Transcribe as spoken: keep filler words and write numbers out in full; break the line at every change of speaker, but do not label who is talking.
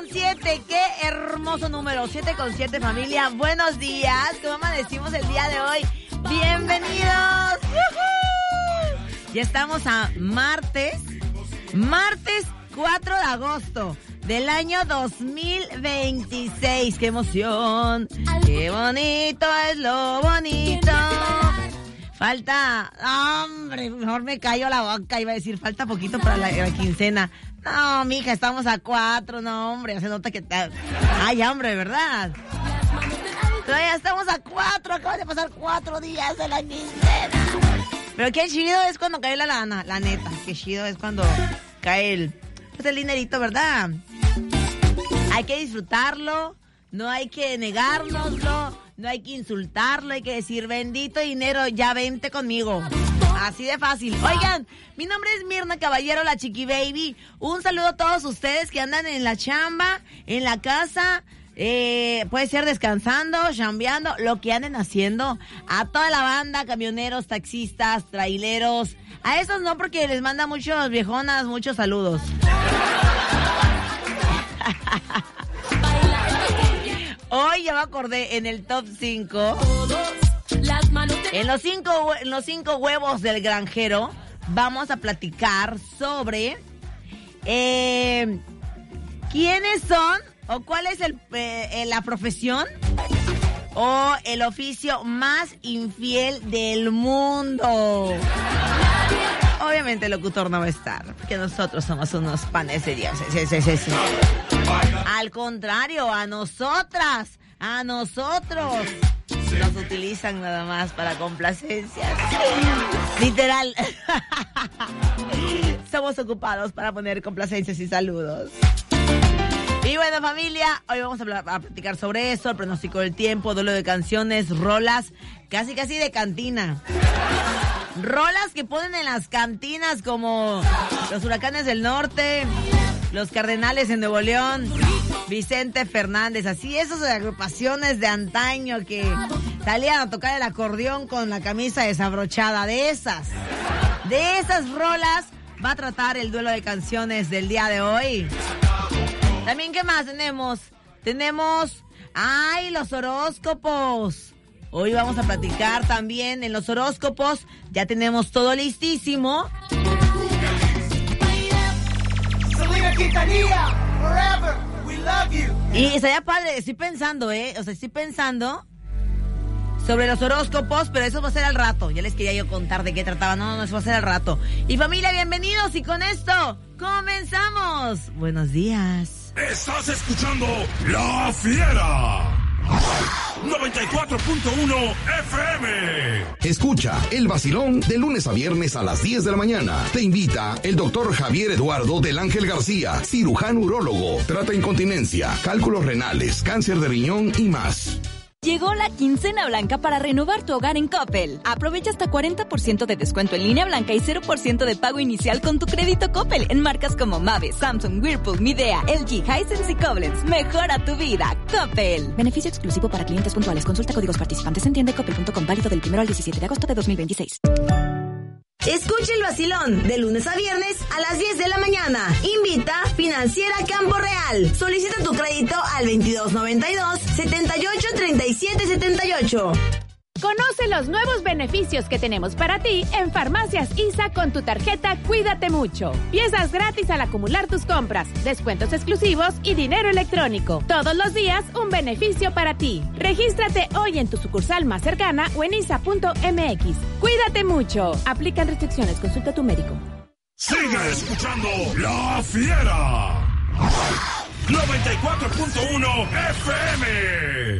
con siete, qué hermoso número, siete con siete, familia. Buenos días, ¿cómo amanecimos el día de hoy? Bienvenidos. ¡Yujú! Ya estamos a martes, martes cuatro de agosto del año dos mil veintiséis. ¡Qué emoción! ¡Qué bonito es lo bonito! Falta, hombre, mejor me callo la boca, iba a decir, falta poquito para la, la quincena. No, mija, estamos a cuatro, no, hombre, se nota que está... Ay, hombre, ¿verdad? Todavía estamos a cuatro, acaban de pasar cuatro días de la quincena. Pero qué chido es cuando cae la lana, la neta, qué chido es cuando cae el, pues el dinerito, ¿verdad? Hay que disfrutarlo, no hay que negárnoslo, no hay que insultarlo, hay que decir, bendito dinero, ya vente conmigo. Así de fácil. Oigan, mi nombre es Mirna Caballero, la Chiqui Baby. Un saludo a todos ustedes que andan en la chamba, en la casa, eh, puede ser descansando, chambeando, lo que anden haciendo. A toda la banda, camioneros, taxistas, traileros. A esos no, porque les manda muchos viejonas, muchos saludos. Hoy ya me acordé en el top cinco, en los cinco, en los cinco huevos del granjero, vamos a platicar sobre eh, quiénes son o cuál es el, eh, la profesión o el oficio más infiel del mundo. Obviamente el locutor no va a estar, porque nosotros somos unos panes de Dios. Sí, sí, sí, sí. Al contrario, a nosotras, a nosotros, nos utilizan nada más para complacencias. Literal. Somos ocupados para poner complacencias y saludos. Y bueno, familia, hoy vamos a, hablar, a platicar sobre eso, el pronóstico del tiempo, duelo de canciones, rolas, casi casi de cantina. Rolas que ponen en las cantinas como los Huracanes del Norte, los Cardenales en Nuevo León, Vicente Fernández, así esas agrupaciones de antaño que salían a tocar el acordeón con la camisa desabrochada. De esas, de esas rolas va a tratar el duelo de canciones del día de hoy. También, ¿qué más tenemos? Tenemos, ¡ay, los horóscopos! Hoy vamos a platicar también en los horóscopos. Ya tenemos todo listísimo. Y estaría padre, estoy pensando, ¿eh? O sea, estoy pensando sobre los horóscopos, pero eso va a ser al rato. Ya les quería yo contar de qué trataba. No, no, eso va a ser al rato. Y familia, bienvenidos. Y con esto, comenzamos. Buenos días.
Estás escuchando La Fiera. noventa y cuatro punto uno F M.
Escucha el vacilón de lunes a viernes a las diez de la mañana. Te invita el doctor Javier Eduardo del Ángel García, cirujano urólogo, trata incontinencia, cálculos renales, cáncer de riñón y más.
Llegó la quincena blanca para renovar tu hogar en Coppel. Aprovecha hasta cuarenta por ciento de descuento en línea blanca y cero por ciento de pago inicial con tu crédito Coppel en marcas como Mave, Samsung, Whirlpool, Midea, L G, Hisense y Koblenz. Mejora tu vida, Coppel. Beneficio exclusivo para clientes puntuales. Consulta códigos participantes en tienda coppel punto com, válido del primero al diecisiete de agosto de dos mil veintiséis.
Escucha el vacilón de lunes a viernes a las diez de la mañana. Invita Financiera Campo Real. Solicita tu crédito al veintidós noventa y dos, setenta y ocho, treinta y siete setenta y ocho.
Conoce los nuevos beneficios que tenemos para ti en Farmacias I S A con tu tarjeta Cuídate Mucho. Piezas gratis al acumular tus compras, descuentos exclusivos y dinero electrónico. Todos los días un beneficio para ti. Regístrate hoy en tu sucursal más cercana o en isa punto m x. Cuídate mucho. Aplican restricciones. Consulta a tu médico.
Sigue escuchando La Fiera. noventa y cuatro punto uno F M.